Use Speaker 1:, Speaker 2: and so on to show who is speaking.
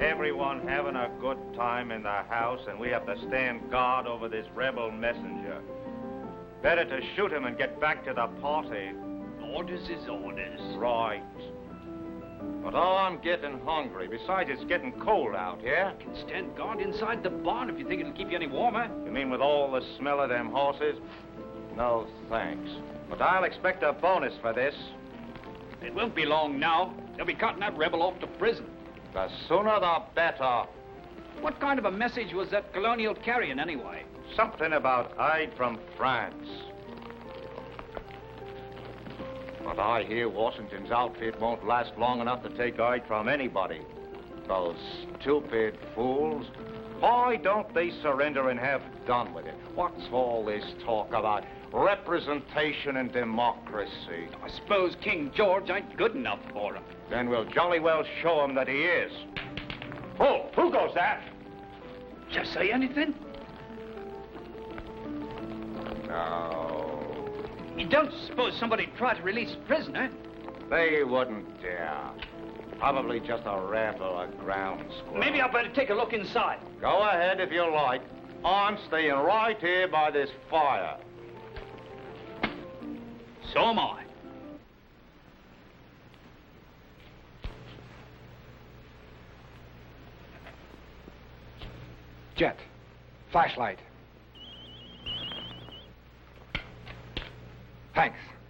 Speaker 1: Everyone having a good time in the house, and we have to stand guard over this rebel messenger. Better to shoot him and get back to the party.
Speaker 2: Orders is orders.
Speaker 1: Right. But I'm getting hungry. Besides, it's getting cold out here.
Speaker 2: You can stand guard inside the barn if you think it'll keep you any warmer.
Speaker 1: You mean with all the smell of them horses? No, thanks. But I'll expect a bonus for this.
Speaker 2: It won't be long now. They'll be cutting that rebel off to prison.
Speaker 1: The sooner the better.
Speaker 2: What kind of a message was that Colonial carrying, anyway?
Speaker 1: Something about aid from France. But I hear Washington's outfit won't last long enough to take aid from anybody. Those stupid fools. Why don't they surrender and have done with it? What's all this talk about representation and democracy?
Speaker 2: I suppose King George ain't good enough for him.
Speaker 1: Then we'll jolly well show him that he is. Oh, who goes that?
Speaker 2: Just say anything?
Speaker 1: No.
Speaker 2: You don't suppose somebody'd try to release a prisoner?
Speaker 1: They wouldn't dare. Probably just a rat or a ground squirrel.
Speaker 2: Maybe I better take a look inside.
Speaker 1: Go ahead if you like. I'm staying right here by this fire.
Speaker 2: So am I.
Speaker 3: Jet. Flashlight. Thanks.